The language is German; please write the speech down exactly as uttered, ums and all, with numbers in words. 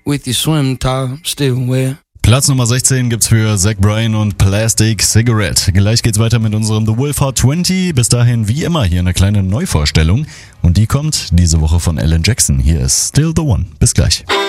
with your swim top still wet. Platz Nummer sechzehn gibt's für Zach Bryan und Plastic Cigarette. Gleich geht's weiter mit unserem The Wolf Hard zwanzig. Bis dahin wie immer hier eine kleine Neuvorstellung. Und die kommt diese Woche von Alan Jackson. Hier ist Still the One. Bis gleich.